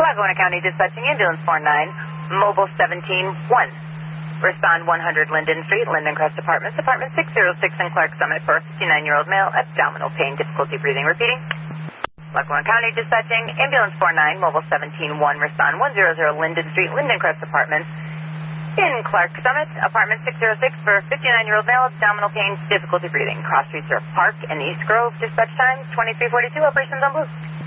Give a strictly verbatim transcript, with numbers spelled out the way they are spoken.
Lackawanna County Dispatching Ambulance four nine, Mobile seventeen one. Respond one hundred Linden Street, Linden Crest Apartments, Apartment six oh six in Clark Summit for a fifty-nine-year-old male, abdominal pain, difficulty breathing. Repeating. Lackawanna County Dispatching Ambulance four nine, Mobile seventeen one. Respond one hundred Linden Street, Linden Crest Apartments in Clark Summit, Apartment six oh six for a fifty-nine-year-old male, abdominal pain, difficulty breathing. Cross streets are Park and East Grove. Dispatch times twenty-three forty-two. Operations on Blue.